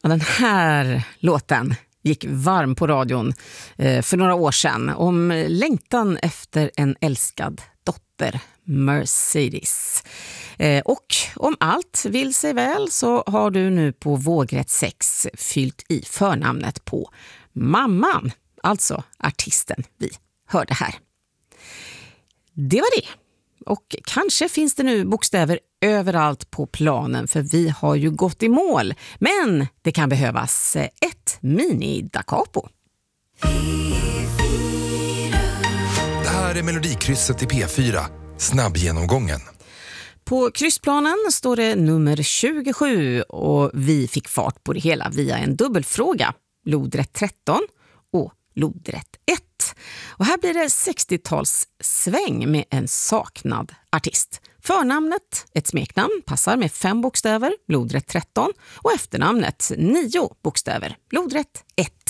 Den här låten gick varm på radion för några år sedan om längtan efter en älskad dotter, Mercedes. Och om allt vill sig väl så har du nu på vågrätt 6 fyllt i förnamnet på mamman, alltså artisten vi hörde här. Det var det. Och kanske finns det nu bokstäver överallt på planen för vi har ju gått i mål. Men det kan behövas ett mini-da capo. Det här är Melodikrysset i P4, snabbgenomgången. På kryssplanen står det nummer 27 och vi fick fart på det hela via en dubbelfråga. Lodrätt 13 och lodrätt 1. Och här blir det 60-talssväng med en saknad artist. Förnamnet, ett smeknamn, passar med 5 bokstäver, lodrätt 13 och efternamnet 9 bokstäver, lodrätt 1.